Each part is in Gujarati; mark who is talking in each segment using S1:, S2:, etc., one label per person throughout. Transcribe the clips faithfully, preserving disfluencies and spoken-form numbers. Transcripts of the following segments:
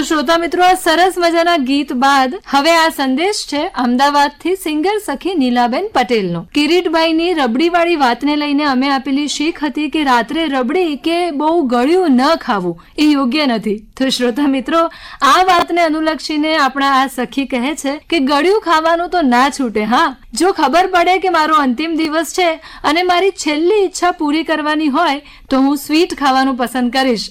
S1: શ્રોતા મિત્રો, આ સરસ મજાના ગીત બાદ હવે આ સંદેશ છે અમદાવાદથી સિંગર સખી નીલાબેન પટેલનો. કિરીટભાઈની રબડી વાળી વાતને લઈને અમે આપેલી શીખ હતી કે રાત્રે રબડી કે બહુ ગળ્યું ન ખાવું એ યોગ્ય નથી. તો શ્રોતા મિત્રો, આ વાતને અનુલક્ષીને આપણા આ સખી કહે છે કે ગળ્યું ખાવાનું તો ના છૂટે. હા, જો ખબર પડે કે મારો અંતિમ દિવસ છે અને મારી છેલ્લી ઈચ્છા પૂરી કરવાની હોય તો હું સ્વીટ ખાવાનું પસંદ કરીશ.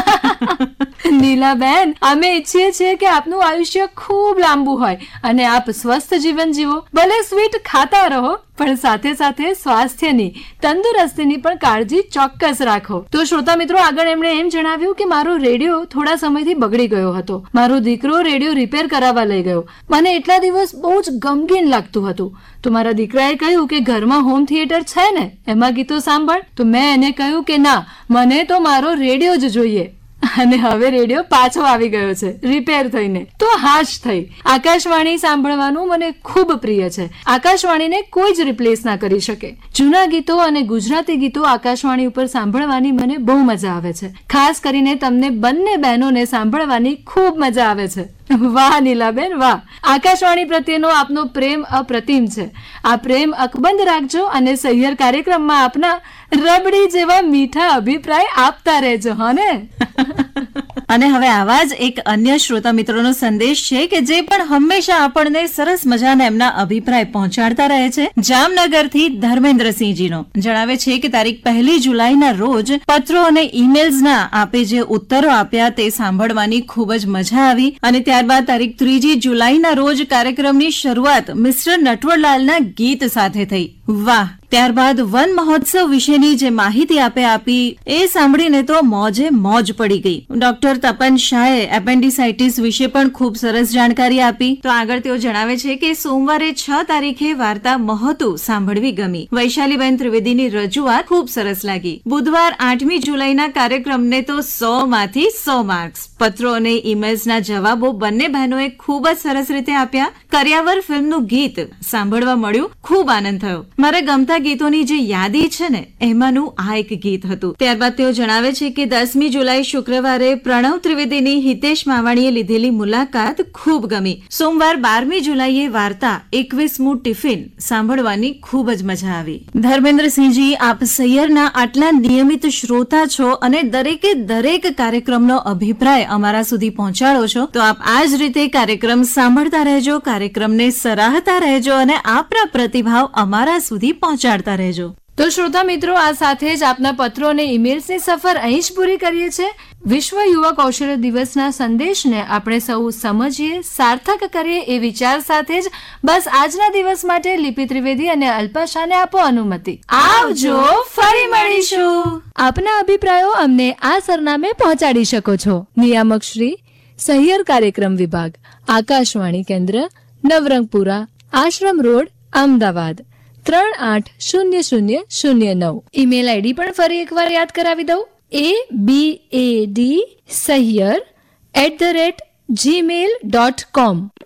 S1: નીલાબેન, અમે ઈચ્છીએ છીએ કે આપનું આયુષ્ય ખૂબ લાંબુ હોય અને આપ સ્વસ્થ જીવન જીવો. ભલે સ્વીટ ખાતા રહો પણ સાથે સાથે સ્વાસ્થ્યની, તંદુરસ્તીની પણ કાળજી ચોક્કસ રાખો. તો શ્રોતા મિત્રો, આગળ એમણે એમ જણાવ્યું કે મારો રેડિયો થોડા સમયથી બગડી ગયો હતો. મારો દીકરો રેડિયો રિપેર કરાવવા લઈ ગયો. મને એટલા દિવસ બહુ જ ગમગીન લાગતું હતું. તો મારા દીકરાએ કહ્યું કે ઘરમાં હોમ થિયેટર છે ને, એમાં ગીતો સાંભળ. તો મેં એને કહ્યું કે ના, મને તો મારો રેડિયો જ જોઈએ. અને હવે રેડિયો પાછો આવી ગયો છે રિપેર થઈને. તો હાશ થઈ. આકાશવાણી સાંભળવાનું મને ખૂબ પ્રિય છે. આકાશવાણીને કોઈ જ રિપ્લેસ ના કરી શકે. જૂના ગીતો અને ગુજરાતી ગીતો આકાશવાણી ઉપર સાંભળવાની મને બહુ મજા આવે છે. ખાસ કરીને તમને બંને બહેનોને સાંભળવાની ખૂબ મજા આવે છે. વાહ નીલાબેન, વાહ. આકાશવાણી પ્રત્યેનો આપનો પ્રેમ અપ્રતિમ છે. આ પ્રેમ અકબંધ રાખજો અને સહિયર કાર્યક્રમમાં આપના રબડી જેવા મીઠા અભિપ્રાય આપતા રહેજો. હા ને?
S2: અને હવે આવા જ એક અન્ય શ્રોતા મિત્રોનો સંદેશ છે કે જે પણ હંમેશા આપણને સરસ મજાના એમના અભિપ્રાય પહોંચાડતા રહે છે. જામનગરથી ધર્મેન્દ્રસિંહજીનો જણાવે છે કે તારીખ પહેલી જુલાઈના રોજ પત્રો અને ઈમેલ્સના આપે જે ઉત્તરો આપ્યા તે સાંભળવાની ખૂબ જ મજા આવી. અને ત્યારબાદ તારીખ ત્રીજી જુલાઈના રોજ કાર્યક્રમની શરૂઆત મિસ્ટર નટવરલાલના ગીત સાથે થઈ. વાહ. ત્યારબાદ વન મહોત્સવ વિશેની જે માહિતી આપે આપી એ સાંભળીને તો મોજે મોજ પડી ગઈ. ડોક્ટર તપન શાહે એપેન્ડિસાઇટિસ વિશે પણ ખૂબ સરસ જાણકારી આપી. તો આગળ તેઓ જણાવે છે કે સોમવારે છ તારીખે વાર્તા મહોતું સાંભળવી ગમી. વૈશાલીબેન ત્રિવેદીની રજૂઆત ખૂબ સરસ લાગી. બુધવાર આઠમી જુલાઈના કાર્યક્રમને તો સો માંથી સો માર્ક્સ. પત્રો અને ઈમેલ્સના જવાબો બંને બહેનોએ ખૂબ જ સરસ રીતે આપ્યા. કરિયાવર ફિલ્મનું ગીત સાંભળવા મળ્યું, ખૂબ આનંદ થયો. મારે ગમતા ગીતોની જે યાદી છે ને એમાંનું આ એક ગીત હતું. ત્યારબાદ તેઓ જણાવે છે કે દસમી જુલાઈ શુક્રવારે પ્રણવ ત્રિવેદીની હિતેશ માવાણીએ લીધેલી મુલાકાત ખૂબ ગમી. સોમવાર બારમી જુલાઈએ વાર્તા એકવીસમું ટિફિન સાંભળવાની ખૂબ જ મજા આવી. ધર્મેન્દ્રસિંહજી, આપ સૈયરના આટલા નિયમિત શ્રોતા છો અને દરેકે દરેક કાર્યક્રમનો અભિપ્રાય અમારા સુધી પહોંચાડો છો. તો આપ આ જ રીતે કાર્યક્રમ સાંભળતા રહેજો, કાર્યક્રમને સરાહતા રહેજો અને આપના પ્રતિભાવ અમારા સુધી પહોંચાડતા રહેજો.
S1: તો શ્રોતા મિત્રો, આ સાથે જ આપના પત્રો અને ઈમેલ્સની સફર અહીં જ પૂરી કરીએ છીએ. વિશ્વ યુવા કૌશલ્ય દિવસના સંદેશને આપણે સૌ સમજીએ, સાર્થક કરીએ એ વિચાર સાથે જ બસ આજના દિવસ માટે લિપિ ત્રિવેદી અને અલ્પા શાહને આપો અનુમતિ. આવજો, ફરી મળીશું. આપના અભિપ્રાયો અમને આ સરનામે પહોંચાડી શકો છો. નિયામક શ્રી, સહિયર કાર્યક્રમ વિભાગ, આકાશવાણી કેન્દ્ર, નવરંગપુરા, આશ્રમ રોડ, અમદાવાદ ત્રણ આઠ શૂન્ય શૂન્ય શૂન્ય નવ. ઈમેલ આઈડી પણ ફરી એકવાર યાદ કરાવી દઉં. એ બી એ D Sahiyar at the rate Gmail dot com.